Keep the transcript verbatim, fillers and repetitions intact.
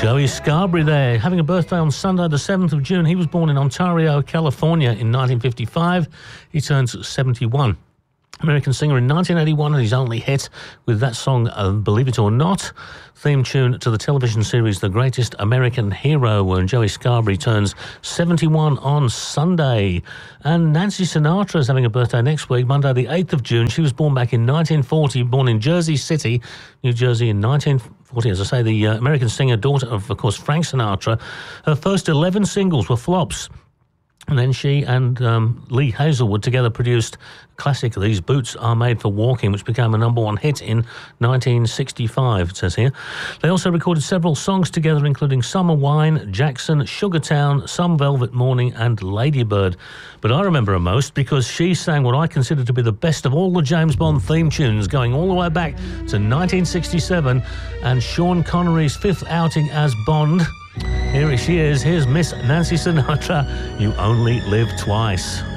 Joey Scarborough there, having a birthday on Sunday the seventh of June. He was born in Ontario, California in nineteen fifty-five. He turns seventy-one. American singer in nineteen eighty-one, and his only hit with that song, uh, Believe It or Not, theme tune to the television series The Greatest American Hero, when Joey Scarborough turns seventy-one on Sunday. And Nancy Sinatra is having a birthday next week, Monday the eighth of June. She was born back in nineteen forty, born in Jersey City, New Jersey in nineteen forty. As I say, the uh, American singer, daughter of, of course, Frank Sinatra. Her first eleven singles were flops. And then she and um, Lee Hazelwood together produced a classic, These Boots Are Made for Walking, which became a number one hit in nineteen sixty-five, it says here. They also recorded several songs together, including Summer Wine, Jackson, Sugartown, Some Velvet Morning, and Ladybird. But I remember her most because she sang what I consider to be the best of all the James Bond theme tunes, going all the way back to nineteen sixty-seven, and Sean Connery's fifth outing as Bond. Here she is. Here's Miss Nancy Sinatra, You Only Live Twice.